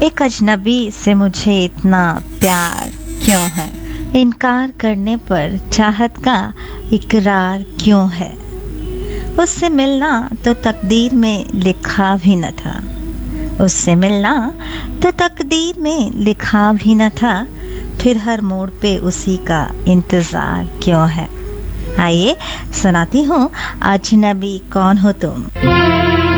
एक अजनबी से मुझे इतना प्यार क्यों है, इनकार करने पर चाहत का इकरार क्यों है। उससे मिलना तो तकदीर में लिखा भी न था, उससे मिलना तो तकदीर में लिखा भी न था, फिर हर मोड़ पे उसी का इंतजार क्यों है। आइए सुनाती हूँ अजनबी कौन हो तुम।